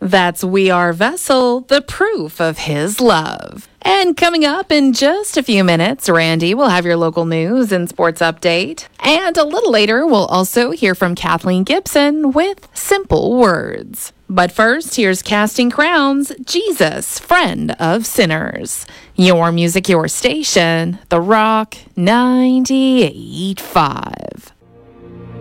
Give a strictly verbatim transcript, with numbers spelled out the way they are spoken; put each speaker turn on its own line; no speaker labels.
That's We Are Vessel, the proof of his love. And coming up in just a few minutes, Randy will have your local news and sports update. And a little later, we'll also hear from Kathleen Gibson with Simple Words. But first, here's Casting Crowns, Jesus, Friend of Sinners. Your music, your station, The Rock ninety-eight point five.